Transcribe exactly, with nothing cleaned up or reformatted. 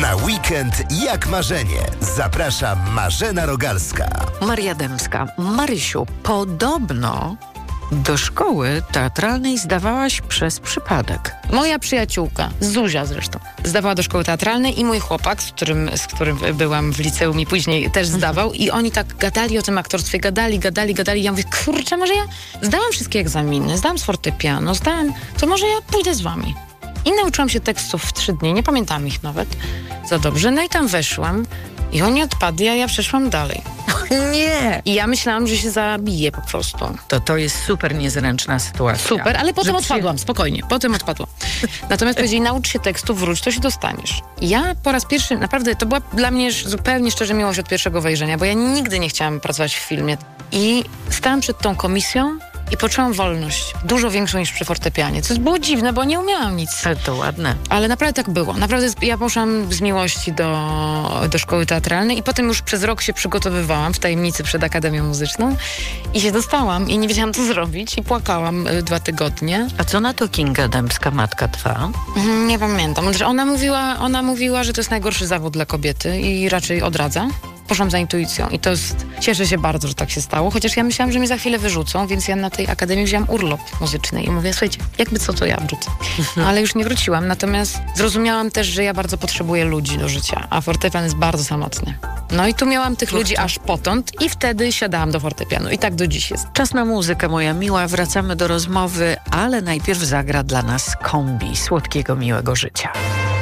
Na weekend jak marzenie. Zaprasza Marzena Rogalska. Maria Dębska. Marysiu, podobno do szkoły teatralnej zdawałaś przez przypadek. Moja przyjaciółka, Zuzia zresztą, zdawała do szkoły teatralnej i mój chłopak, z którym, z którym byłam w liceum i później też zdawał i oni tak gadali o tym aktorstwie, gadali, gadali, gadali. Ja mówię, kurczę, może ja zdałam wszystkie egzaminy, zdałam z fortepianu, zdałam, to może ja pójdę z wami. I nauczyłam się tekstów w trzy dni, nie pamiętam ich nawet za dobrze. No i tam weszłam i oni odpadli, a ja przeszłam dalej. Nie! I ja myślałam, że się zabiję po prostu. To to jest super niezręczna sytuacja. Super, ale potem Że odpadłam, spokojnie, potem odpadłam. Natomiast powiedzieli, naucz się tekstu, wróć, to się dostaniesz. I ja po raz pierwszy, naprawdę, to była dla mnie zupełnie szczerze miłość od pierwszego wejrzenia, bo ja nigdy nie chciałam pracować w filmie. I stałam przed tą komisją i poczułam wolność, dużo większą niż przy fortepianie, co było dziwne, bo nie umiałam nic. Ale to ładne. Ale naprawdę tak było. Naprawdę ja poszłam z miłości do, do szkoły teatralnej i potem już przez rok się przygotowywałam w tajemnicy przed Akademią Muzyczną i się dostałam i nie wiedziałam, co zrobić i płakałam y, dwa tygodnie. A co na to Kinga Dębska, matka twa? Mhm, nie pamiętam. Ona mówiła, ona mówiła, że to jest najgorszy zawód dla kobiety i raczej odradza. Poszłam za intuicją i to jest... Cieszę się bardzo, że tak się stało, chociaż ja myślałam, że mnie za chwilę wyrzucą, więc ja na tej akademii wziąłam urlop muzyczny i mówię, słuchajcie, jakby co, to ja wrzucę. Ale już nie wróciłam, natomiast zrozumiałam też, że ja bardzo potrzebuję ludzi do życia, a fortepian jest bardzo samotny. No i tu miałam tych ludzi aż potąd i wtedy siadałam do fortepianu i tak do dziś jest. Czas na muzykę, moja miła, wracamy do rozmowy, ale najpierw zagra dla nas kombi Słodkiego Miłego Życia.